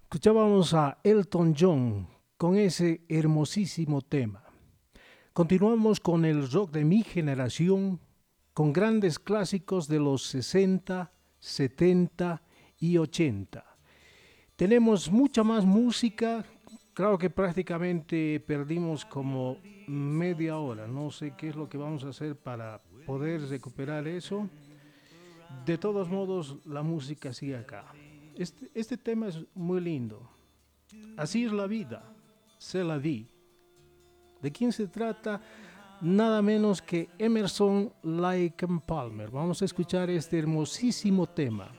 Escuchábamos a Elton John con ese hermosísimo tema. Continuamos con el rock de mi generación, con grandes clásicos de los 60, 70 y 80. Tenemos mucha más música. Claro que prácticamente perdimos como media hora. No sé qué es lo que vamos a hacer para poder recuperar eso. De todos modos, la música sigue acá. Este tema es muy lindo. Así es la vida. C'est la vie. ¿De quién se trata? Nada menos que Emerson Lake and Palmer. Vamos a escuchar este hermosísimo tema.